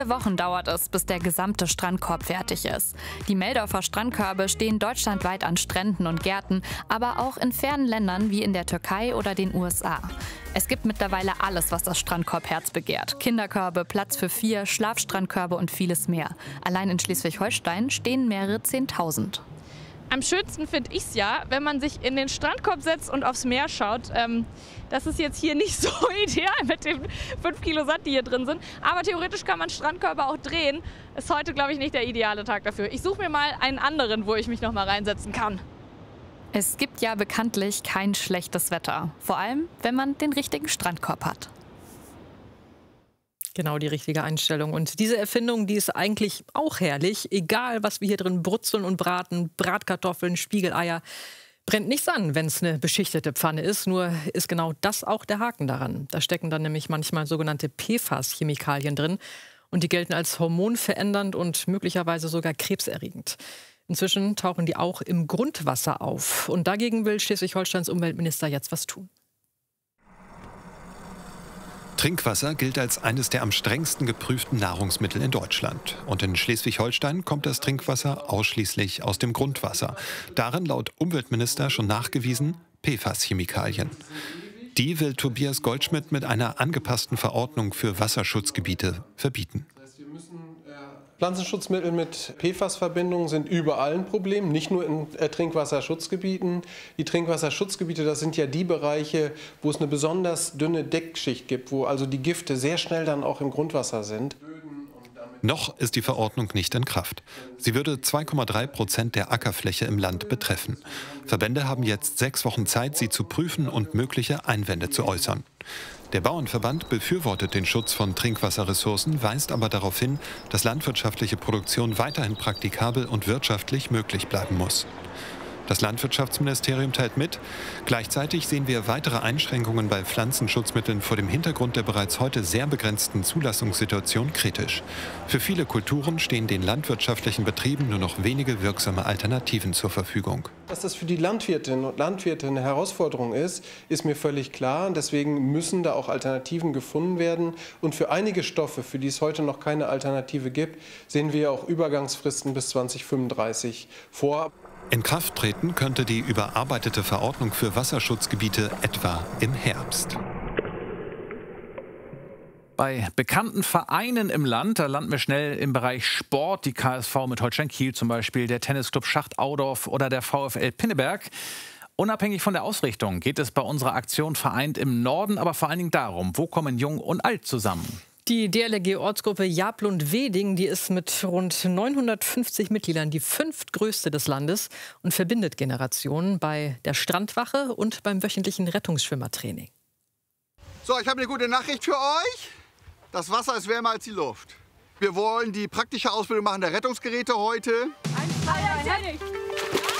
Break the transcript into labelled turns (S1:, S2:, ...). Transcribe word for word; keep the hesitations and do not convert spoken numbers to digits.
S1: Wochen dauert es, bis der gesamte Strandkorb fertig ist. Die Meldorfer Strandkörbe stehen deutschlandweit an Stränden und Gärten, aber auch in fernen Ländern wie in der Türkei oder den U S A. Es gibt mittlerweile alles, was das Strandkorbherz begehrt. Kinderkörbe, Platz für vier, Schlafstrandkörbe und vieles mehr. Allein in Schleswig-Holstein stehen mehrere Zehntausend.
S2: Am schönsten finde ich es ja, wenn man sich in den Strandkorb setzt und aufs Meer schaut. Ähm, das ist jetzt hier nicht so ideal mit den fünf Kilo Sand, die hier drin sind. Aber theoretisch kann man Strandkörbe auch drehen. Ist heute, glaube ich, nicht der ideale Tag dafür. Ich suche mir mal einen anderen, wo ich mich noch mal reinsetzen kann.
S1: Es gibt ja bekanntlich kein schlechtes Wetter. Vor allem, wenn man den richtigen Strandkorb hat.
S3: Genau, die richtige Einstellung. Und diese Erfindung, die ist eigentlich auch herrlich. Egal, was wir hier drin brutzeln und braten, Bratkartoffeln, Spiegeleier, brennt nichts an, wenn es eine beschichtete Pfanne ist. Nur ist genau das auch der Haken daran. Da stecken dann nämlich manchmal sogenannte P F A S-Chemikalien drin. Und die gelten als hormonverändernd und möglicherweise sogar krebserregend. Inzwischen tauchen die auch im Grundwasser auf. Und dagegen will Schleswig-Holsteins Umweltminister jetzt was tun.
S4: Trinkwasser gilt als eines der am strengsten geprüften Nahrungsmittel in Deutschland. Und in Schleswig-Holstein kommt das Trinkwasser ausschließlich aus dem Grundwasser. Darin laut Umweltminister schon nachgewiesen P F A S-Chemikalien. Die will Tobias Goldschmidt mit einer angepassten Verordnung für Wasserschutzgebiete verbieten.
S5: Pflanzenschutzmittel mit P F A S-Verbindungen sind überall ein Problem, nicht nur in äh, Trinkwasserschutzgebieten. Die Trinkwasserschutzgebiete, das sind ja die Bereiche, wo es eine besonders dünne Deckschicht gibt, wo also die Gifte sehr schnell dann auch im Grundwasser sind.
S4: Noch ist die Verordnung nicht in Kraft. Sie würde zwei Komma drei Prozent der Ackerfläche im Land betreffen. Verbände haben jetzt sechs Wochen Zeit, sie zu prüfen und mögliche Einwände zu äußern. Der Bauernverband befürwortet den Schutz von Trinkwasserressourcen, weist aber darauf hin, dass landwirtschaftliche Produktion weiterhin praktikabel und wirtschaftlich möglich bleiben muss. Das Landwirtschaftsministerium teilt mit, gleichzeitig sehen wir weitere Einschränkungen bei Pflanzenschutzmitteln vor dem Hintergrund der bereits heute sehr begrenzten Zulassungssituation kritisch. Für viele Kulturen stehen den landwirtschaftlichen Betrieben nur noch wenige wirksame Alternativen zur Verfügung.
S5: Dass das für die Landwirtinnen und Landwirte eine Herausforderung ist, ist mir völlig klar. Und deswegen müssen da auch Alternativen gefunden werden. Und für einige Stoffe, für die es heute noch keine Alternative gibt, sehen wir auch Übergangsfristen bis zweitausendfünfunddreißig vor.
S4: In Kraft treten könnte die überarbeitete Verordnung für Wasserschutzgebiete etwa im Herbst.
S6: Bei bekannten Vereinen im Land, da landen wir schnell im Bereich Sport, die K S V mit Holstein Kiel zum Beispiel, der Tennisclub Schacht-Audorf oder der VfL Pinneberg. Unabhängig von der Ausrichtung geht es bei unserer Aktion Vereint im Norden, aber vor allen Dingen darum, wo kommen Jung und Alt zusammen?
S3: Die D L R G-Ortsgruppe Jablund-Weding, die ist mit rund neunhundertfünfzig Mitgliedern die fünftgrößte des Landes und verbindet Generationen bei der Strandwache und beim wöchentlichen Rettungsschwimmertraining.
S7: So, ich habe eine gute Nachricht für euch. Das Wasser ist wärmer als die Luft. Wir wollen die praktische Ausbildung machen der Rettungsgeräte heute.
S2: Eins, zwei, eins,